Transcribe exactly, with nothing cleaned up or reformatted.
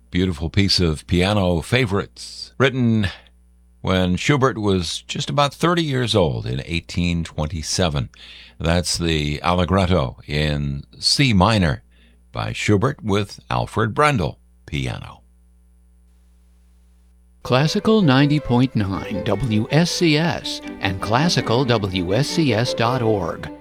Beautiful piece of piano favorites, written when Schubert was just about thirty years old in eighteen twenty-seven. That's the Allegretto in C minor by Schubert with Alfred Brendel, piano. Classical ninety point nine W S C S and classical W S C S dot org.